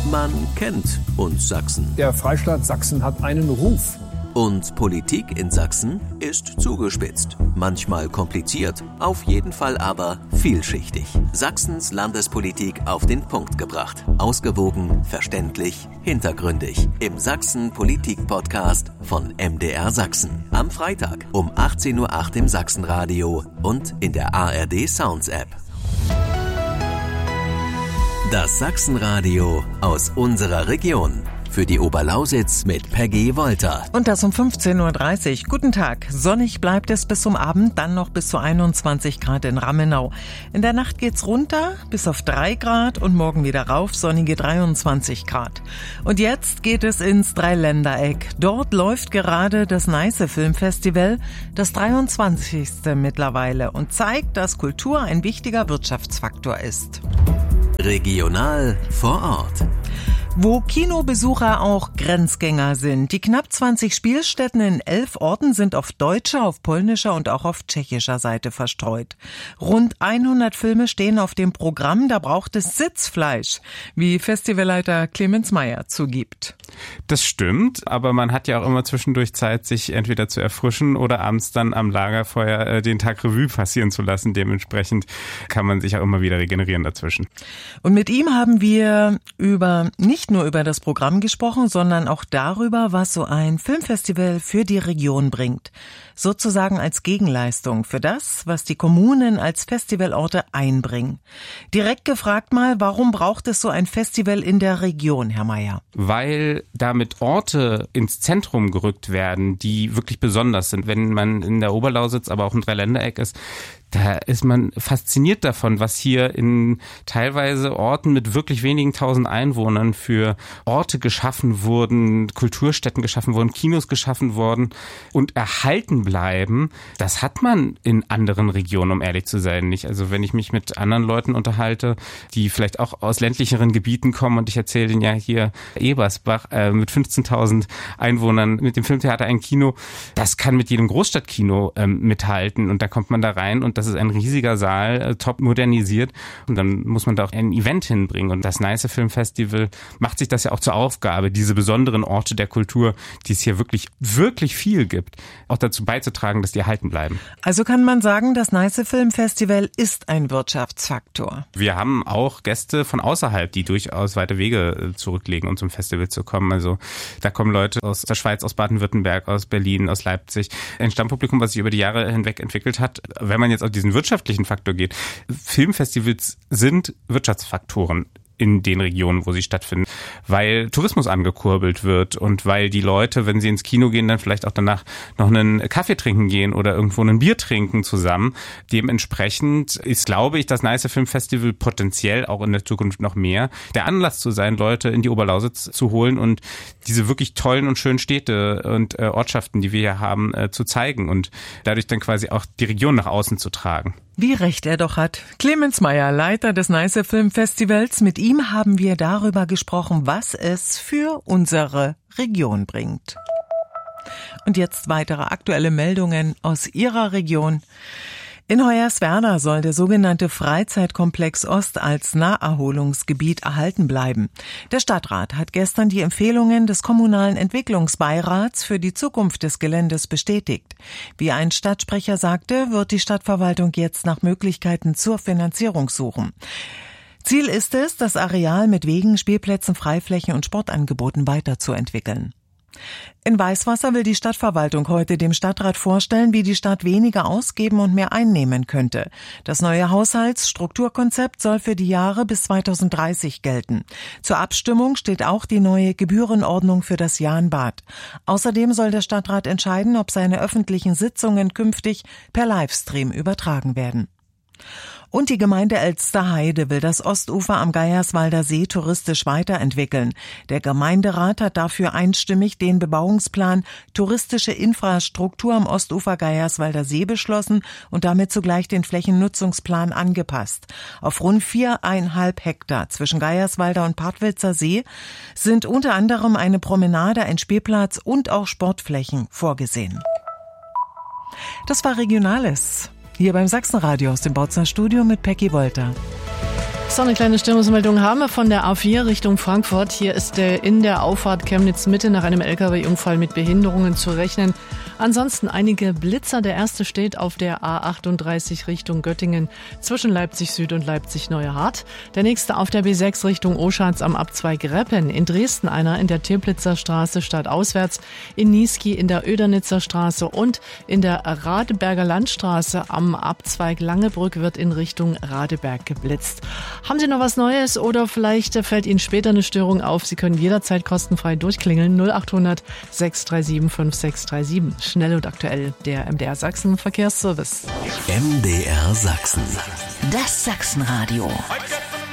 Man kennt uns Sachsen. Der Freistaat Sachsen hat einen Ruf. Und Politik in Sachsen ist zugespitzt, manchmal kompliziert, auf jeden Fall aber vielschichtig. Sachsens Landespolitik auf den Punkt gebracht. Ausgewogen, verständlich, hintergründig. Im Sachsen-Politik-Podcast von MDR Sachsen. Am Freitag um 18:08 Uhr im Sachsenradio und in der ARD Sounds App. Das Sachsenradio aus unserer Region. Für die Oberlausitz mit Peggy Wolter. Und das um 15:30 Uhr. Guten Tag. Sonnig bleibt es bis zum Abend, dann noch bis zu 21 Grad in Rammenau. In der Nacht geht's runter bis auf 3 Grad und morgen wieder rauf, sonnige 23 Grad. Und jetzt geht es ins Dreiländereck. Dort läuft gerade das Neiße Filmfestival, das 23. mittlerweile, und zeigt, dass Kultur ein wichtiger Wirtschaftsfaktor ist. Regional vor Ort. Wo Kinobesucher auch Grenzgänger sind. Die knapp 20 Spielstätten in 11 Orten sind auf deutscher, auf polnischer und auch auf tschechischer Seite verstreut. Rund 100 Filme stehen auf dem Programm, da braucht es Sitzfleisch, wie Festivalleiter Clemens Meyer zugibt. Das stimmt, aber man hat ja auch immer zwischendurch Zeit, sich entweder zu erfrischen oder abends dann am Lagerfeuer den Tag Revue passieren zu lassen. Dementsprechend kann man sich auch immer wieder regenerieren dazwischen. Und mit ihm haben wir nicht nur über das Programm gesprochen, sondern auch darüber, was so ein Filmfestival für die Region bringt. Sozusagen als Gegenleistung für das, was die Kommunen als Festivalorte einbringen. Direkt gefragt mal, warum braucht es so ein Festival in der Region, Herr Meyer? Weil damit Orte ins Zentrum gerückt werden, die wirklich besonders sind. Wenn man in der Oberlausitz, aber auch im Dreiländereck ist, da ist man fasziniert davon, was hier in teilweise Orten mit wirklich wenigen tausend Einwohnern für Orte geschaffen wurden, Kulturstätten geschaffen wurden, Kinos geschaffen wurden und erhalten bleiben. Das hat man in anderen Regionen, um ehrlich zu sein, nicht. Also wenn ich mich mit anderen Leuten unterhalte, die vielleicht auch aus ländlicheren Gebieten kommen, und ich erzähle denen ja hier Ebersbach mit 15.000 Einwohnern, mit dem Filmtheater ein Kino, das kann mit jedem Großstadtkino mithalten, und da kommt man da rein und das ist ein riesiger Saal, top modernisiert, und dann muss man da auch ein Event hinbringen, und das Neiße Filmfestival macht sich das ja auch zur Aufgabe, diese besonderen Orte der Kultur, die es hier wirklich, wirklich viel gibt, auch dazu beizutragen, dass die erhalten bleiben. Also kann man sagen, das Neiße Filmfestival ist ein Wirtschaftsfaktor. Wir haben auch Gäste von außerhalb, die durchaus weite Wege zurücklegen, um zum Festival zu kommen. Also da kommen Leute aus der Schweiz, aus Baden-Württemberg, aus Berlin, aus Leipzig. Ein Stammpublikum, was sich über die Jahre hinweg entwickelt hat. Wenn man jetzt auf diesen wirtschaftlichen Faktor geht, Filmfestivals sind Wirtschaftsfaktoren in den Regionen, wo sie stattfinden, weil Tourismus angekurbelt wird und weil die Leute, wenn sie ins Kino gehen, dann vielleicht auch danach noch einen Kaffee trinken gehen oder irgendwo ein Bier trinken zusammen. Dementsprechend ist, glaube ich, das Neiße Filmfestival potenziell auch in der Zukunft noch mehr der Anlass zu sein, Leute in die Oberlausitz zu holen und diese wirklich tollen und schönen Städte und Ortschaften, die wir hier haben, zu zeigen und dadurch dann quasi auch die Region nach außen zu tragen. Wie recht er doch hat. Clemens Meyer, Leiter des Neiße Filmfestivals. Mit ihm haben wir darüber gesprochen, was es für unsere Region bringt. Und jetzt weitere aktuelle Meldungen aus Ihrer Region. In Hoyerswerda soll der sogenannte Freizeitkomplex Ost als Naherholungsgebiet erhalten bleiben. Der Stadtrat hat gestern die Empfehlungen des Kommunalen Entwicklungsbeirats für die Zukunft des Geländes bestätigt. Wie ein Stadtsprecher sagte, wird die Stadtverwaltung jetzt nach Möglichkeiten zur Finanzierung suchen. Ziel ist es, das Areal mit Wegen, Spielplätzen, Freiflächen und Sportangeboten weiterzuentwickeln. In Weißwasser will die Stadtverwaltung heute dem Stadtrat vorstellen, wie die Stadt weniger ausgeben und mehr einnehmen könnte. Das neue Haushaltsstrukturkonzept soll für die Jahre bis 2030 gelten. Zur Abstimmung steht auch die neue Gebührenordnung für das Jahnbad. Außerdem soll der Stadtrat entscheiden, ob seine öffentlichen Sitzungen künftig per Livestream übertragen werden. Und die Gemeinde Elsterheide will das Ostufer am Geierswalder See touristisch weiterentwickeln. Der Gemeinderat hat dafür einstimmig den Bebauungsplan Touristische Infrastruktur am Ostufer Geierswalder See beschlossen und damit zugleich den Flächennutzungsplan angepasst. Auf rund 4,5 Hektar zwischen Geierswalder und Partwitzer See sind unter anderem eine Promenade, ein Spielplatz und auch Sportflächen vorgesehen. Das war Regionales. Hier beim Sachsenradio aus dem Bautzner Studio mit Peggy Wolter. So, eine kleine Störungsmeldung haben wir von der A4 Richtung Frankfurt. Hier ist in der Auffahrt Chemnitz-Mitte nach einem LKW-Unfall mit Behinderungen zu rechnen. Ansonsten einige Blitzer. Der erste steht auf der A38 Richtung Göttingen zwischen Leipzig Süd und Leipzig Neuerhardt. Der nächste auf der B6 Richtung Oschatz am Abzweig Reppen. In Dresden einer in der Teplitzer Straße stadtauswärts. In Niesky in der Ödernitzer Straße und in der Radeberger Landstraße am Abzweig Langebrück wird in Richtung Radeberg geblitzt. Haben Sie noch was Neues oder vielleicht fällt Ihnen später eine Störung auf? Sie können jederzeit kostenfrei durchklingeln. 0800 637 5637. Schnell und aktuell der MDR Sachsen Verkehrsservice. MDR Sachsen. Das Sachsenradio.